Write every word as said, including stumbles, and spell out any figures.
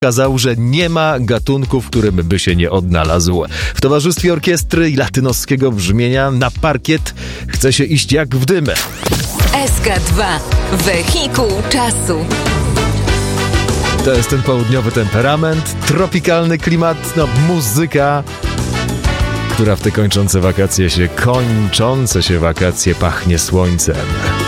pokazał, że nie ma gatunku, w którym by się nie odnalazł. W towarzystwie orkiestry i latynoskiego brzmienia na parkiet chce się iść jak w dym. S K dwa. Wehikuł czasu. To jest ten południowy temperament, tropikalny klimat, no muzyka, która w te kończące wakacje się, kończące się wakacje pachnie słońcem.